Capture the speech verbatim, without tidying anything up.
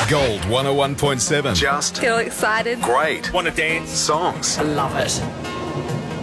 Gold one oh one point seven. Just Feel excited. great Want to dance? songs. Love it.